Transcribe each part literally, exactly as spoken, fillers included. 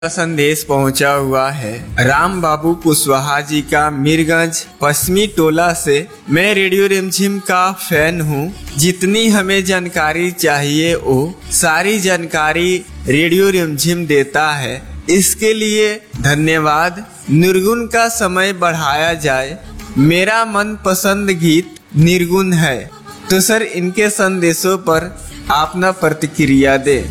संदेश पहुंचा हुआ है राम बाबू कुशवाहा जी का मीरगंज पश्चिमी टोला से। मैं रेडियो रिमझिम का फैन हूं। जितनी हमें जानकारी चाहिए वो सारी जानकारी रेडियो रिमझिम देता है, इसके लिए धन्यवाद। निर्गुण का समय बढ़ाया जाए। मेरा मनपसंद गीत निर्गुण है। तो सर, इनके संदेशों पर अपना प्रतिक्रिया दे।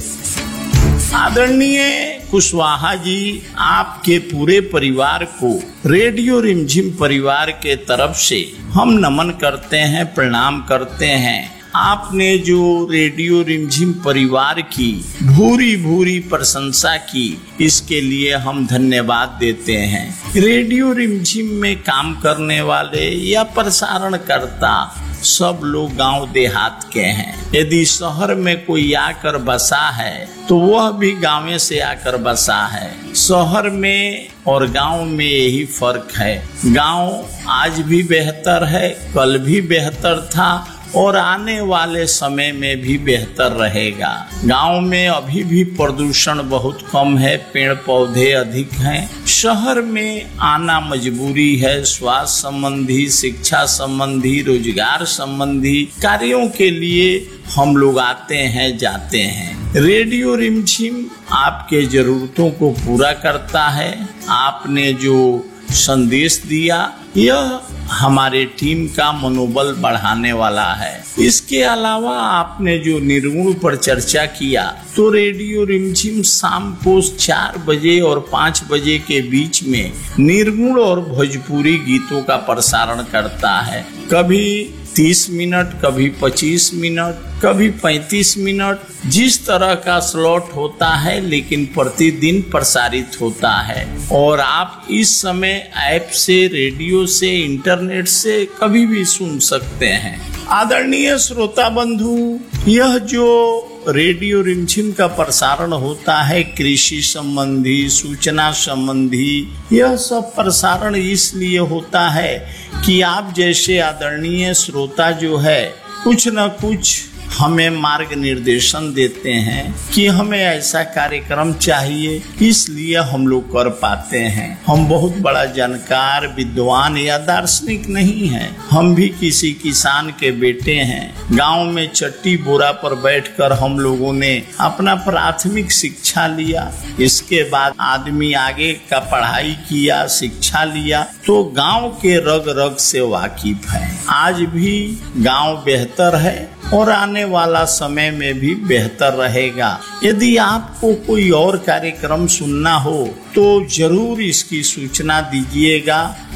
आदरणीय कुशवाहा जी, आपके पूरे परिवार को रेडियो रिमझिम परिवार के तरफ से हम नमन करते हैं, प्रणाम करते हैं। आपने जो रेडियो रिमझिम परिवार की भूरी भूरी प्रशंसा की, इसके लिए हम धन्यवाद देते हैं। रेडियो रिमझिम में काम करने वाले या प्रसारणकर्ता सब लोग गांव देहात के हैं। यदि शहर में कोई आकर बसा है तो वह भी गांव से आकर बसा है। शहर में और गांव में यही फर्क है। गांव आज भी बेहतर है, कल भी बेहतर था और आने वाले समय में भी बेहतर रहेगा। गांव में अभी भी प्रदूषण बहुत कम है, पेड़ पौधे अधिक हैं। शहर में आना मजबूरी है। स्वास्थ्य संबंधी, शिक्षा संबंधी, रोजगार संबंधी कार्यों के लिए हम लोग आते हैं, जाते हैं। रेडियो रिमझिम आपके जरूरतों को पूरा करता है। आपने जो संदेश दिया यह हमारे टीम का मनोबल बढ़ाने वाला है। इसके अलावा आपने जो निर्गुण पर चर्चा किया, तो रेडियो रिमझिम शाम को चार बजे और पाँच बजे के बीच में निर्गुण और भोजपुरी गीतों का प्रसारण करता है। कभी तीस मिनट, कभी पच्चीस मिनट, कभी पैंतीस मिनट, जिस तरह का स्लॉट होता है, लेकिन प्रतिदिन प्रसारित होता है। और आप इस समय ऐप से, रेडियो से, इंटरनेट से कभी भी सुन सकते हैं। आदरणीय श्रोता बंधु, यह जो रेडियो रिमझिम का प्रसारण होता है कृषि संबंधी, सूचना संबंधी, यह सब प्रसारण इसलिए होता है कि आप जैसे आदरणीय श्रोता जो है कुछ न कुछ हमें मार्ग निर्देशन देते हैं कि हमें ऐसा कार्यक्रम चाहिए, इसलिए हम लोग कर पाते हैं। हम बहुत बड़ा जानकार, विद्वान या दार्शनिक नहीं हैं। हम भी किसी किसान के बेटे हैं। गांव में चट्टी बोरा पर बैठकर हम लोगों ने अपना प्राथमिक शिक्षा लिया। इसके बाद आदमी आगे का पढ़ाई किया, शिक्षा लिया, तो गांव के रग रग से वाकिफ है। आज भी गांव बेहतर है और आने वाला समय में भी बेहतर रहेगा। यदि आपको कोई और कार्यक्रम सुनना हो तो जरूर इसकी सूचना दीजिएगा।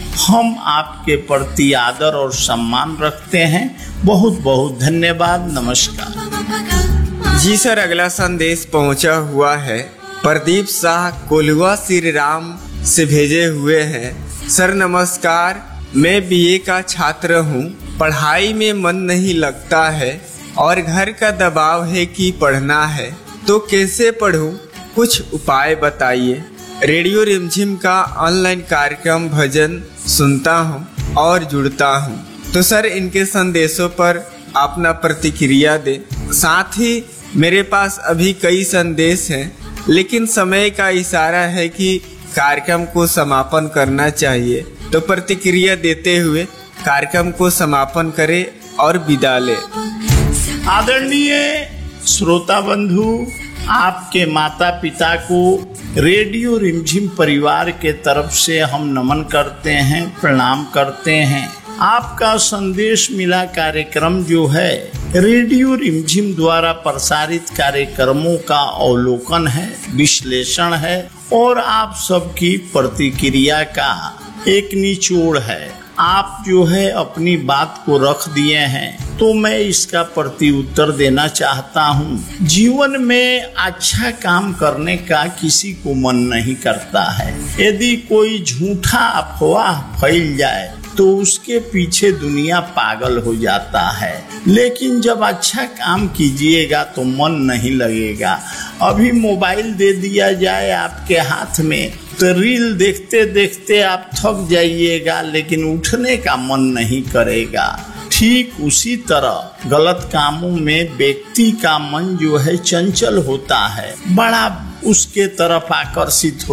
हम आपके प्रति आदर और सम्मान रखते हैं। बहुत बहुत धन्यवाद। नमस्कार जी सर, अगला संदेश पहुंचा हुआ है प्रदीप शाह कोल्हुआ श्री राम से भेजे हुए हैं। सर नमस्कार, मैं बीए का छात्र हूँ। पढ़ाई में मन नहीं लगता है और घर का दबाव है कि पढ़ना है, तो कैसे पढूं? कुछ उपाय बताइए। रेडियो रिमझिम का ऑनलाइन कार्यक्रम भजन सुनता हूँ और जुड़ता हूँ। तो सर, इनके संदेशों पर अपना प्रतिक्रिया दे। साथ ही मेरे पास अभी कई संदेश हैं, लेकिन समय का इशारा है कि कार्यक्रम को समापन करना चाहिए, तो प्रतिक्रिया देते हुए कार्यक्रम को समापन करें और विदा ले। आदरणीय श्रोता बंधु, आपके माता पिता को रेडियो रिमझिम परिवार के तरफ से हम नमन करते हैं, प्रणाम करते हैं। आपका संदेश मिला कार्यक्रम जो है रेडियो रिमझिम द्वारा प्रसारित कार्यक्रमों का अवलोकन है, विश्लेषण है और आप सबकी प्रतिक्रिया का एक निचोड़ है। आप जो है अपनी बात को रख दिए हैं, तो मैं इसका प्रति उत्तर देना चाहता हूँ। जीवन में अच्छा काम करने का किसी को मन नहीं करता है। यदि कोई झूठा अफवाह फैल जाए तो उसके पीछे दुनिया पागल हो जाता है, लेकिन जब अच्छा काम कीजिएगा तो मन नहीं लगेगा। अभी मोबाइल दे दिया जाए आपके हाथ में तो रील देखते देखते आप थक जाइएगा, लेकिन उठने का मन नहीं करेगा। ठीक उसी तरह गलत कामों में व्यक्ति का मन जो है चंचल होता है, बड़ा उसके तरफ आकर्षित हो